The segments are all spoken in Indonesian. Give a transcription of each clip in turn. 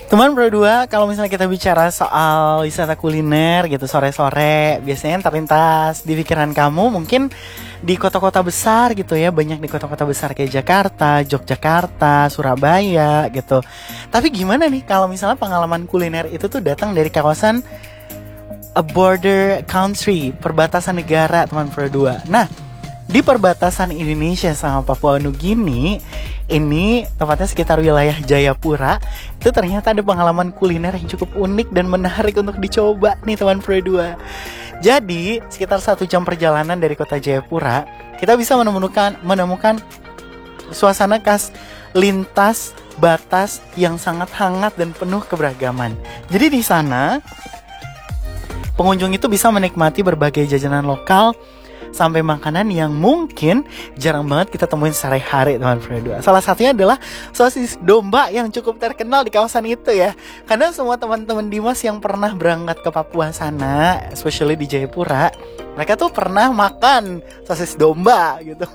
Teman berdua, kalau misalnya kita bicara soal wisata kuliner gitu sore-sore, biasanya yang terlintas di pikiran kamu mungkin di kota-kota besar gitu ya, banyak di kota-kota besar kayak Jakarta, Yogyakarta, Surabaya gitu. Tapi gimana nih kalau misalnya pengalaman kuliner itu tuh datang dari kawasan a border country, perbatasan negara teman berdua. Nah, di perbatasan Indonesia sama Papua Nugini, ini tepatnya sekitar wilayah Jayapura, itu ternyata ada pengalaman kuliner yang cukup unik dan menarik untuk dicoba nih teman berdua. Jadi sekitar 1 jam perjalanan dari kota Jayapura, kita bisa menemukan suasana khas lintas batas yang sangat hangat dan penuh keberagaman. Jadi di sana pengunjung itu bisa menikmati berbagai jajanan lokal sampai makanan yang mungkin jarang banget kita temuin sehari-hari teman berdua. Salah satunya adalah sosis domba yang cukup terkenal di kawasan itu ya. Karena semua teman-teman Dimas yang pernah berangkat ke Papua sana, especially di Jayapura, mereka tuh pernah makan sosis domba gitu.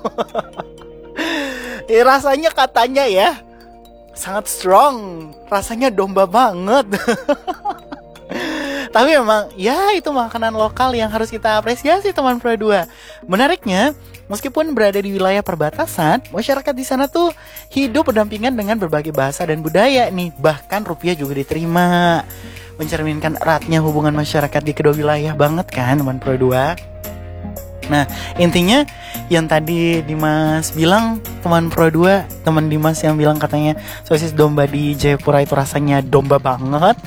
Rasanya katanya ya sangat strong, rasanya domba banget. Tapi memang ya itu makanan lokal yang harus kita apresiasi teman berdua. Menariknya, meskipun berada di wilayah perbatasan, masyarakat di sana tuh hidup berdampingan dengan berbagai bahasa dan budaya nih. Bahkan rupiah juga diterima, mencerminkan eratnya hubungan masyarakat di kedua wilayah banget kan teman berdua. Nah intinya yang tadi Dimas bilang, teman berdua, teman Dimas yang bilang katanya sosis domba di Jayapura itu rasanya domba banget.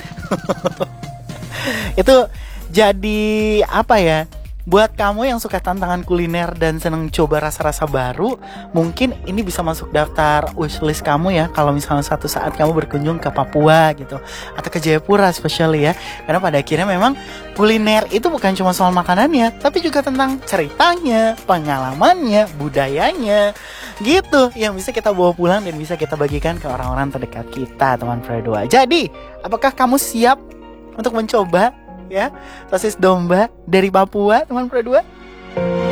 Itu jadi apa ya, buat kamu yang suka tantangan kuliner dan seneng coba rasa-rasa baru, mungkin ini bisa masuk daftar wishlist kamu ya, kalau misalnya satu saat kamu berkunjung ke Papua gitu, atau ke Jayapura especially ya. Karena pada akhirnya memang kuliner itu bukan cuma soal makanannya, tapi juga tentang ceritanya, pengalamannya, budayanya gitu, yang bisa kita bawa pulang dan bisa kita bagikan ke orang-orang terdekat kita teman berdua. Jadi apakah kamu siap untuk mencoba ya sosis domba dari Papua teman berdua?